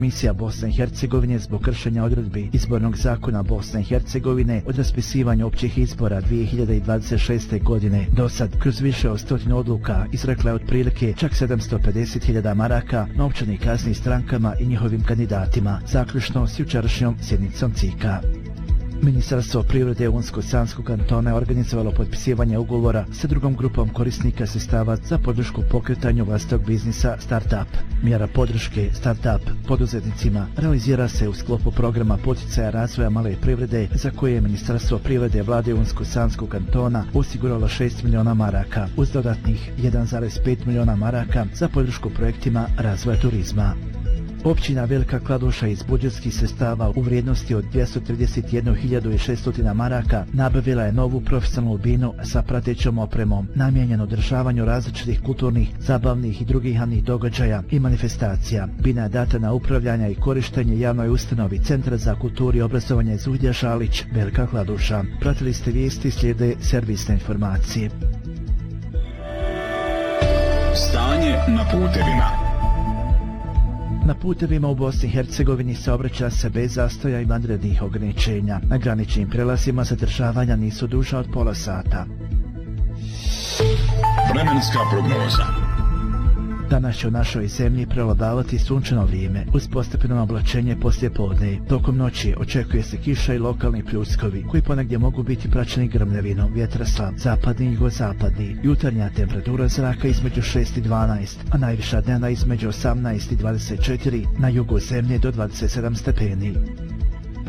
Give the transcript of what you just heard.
Misija Bosne i Hercegovine zbog kršenja odredbi izbornog zakona Bosne i Hercegovine od raspisivanja općih izbora 2026. godine do sad kroz više od 100 odluka izrekla je otprilike čak 750.000 maraka novčanih kazni strankama i njihovim kandidatima, zaključno s jučerašnjom sjednicom CIK-a. Ministarstvo privrede Unsko-Sanskog kantona je organizovalo potpisivanje ugovora sa drugom grupom korisnika sredstava za podršku pokretanju vlastitog biznisa Startup. Mjera podrške Startup poduzetnicima realizira se u sklopu programa poticaja razvoja male privrede za koje je Ministarstvo privrede vlade Unsko-Sanskog kantona osiguralo 6 miliona maraka uz dodatnih 1,5 miliona maraka za podršku projektima razvoja turizma. Općina Velika Kladuša iz budžetskih sredstava u vrijednosti od 231.600 maraka nabavila je novu profesionalnu binu sa pratećom opremom namijenjenu održavanju različitih kulturnih, zabavnih i drugih javnih događaja i manifestacija. Bina je data na upravljanje i korištenje javnoj ustanovi Centra za kulturu i obrazovanje Zuhdija Šalić, Velika Kladuša. Pratili ste vijesti, slijede servisne informacije. Stanje na putevima. Na putevima u Bosni i Hercegovini saobraća se bez zastoja i vanrednih ograničenja. Na graničnim prelazima zadržavanja nisu duža od pola sata. Vremenska prognoza. Danas će u našoj zemlji prevladavati sunčano vrijeme uz postepeno oblačenje poslijepodne. Tokom noći očekuje se kiša i lokalni pljuskovi koji ponegdje mogu biti praćeni grmljavinom, vjetra slab, zapadni i jugozapadni. Jutarnja temperatura zraka između 6 i 12, a najviša dnevna između 18 i 24, na jugu zemlje do 27 stepeni.